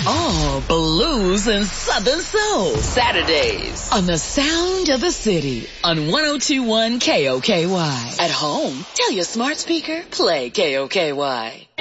All blues and southern soul. Saturdays on the Sound of the City on 102.1 KOKY. At home, tell your smart speaker, play KOKY.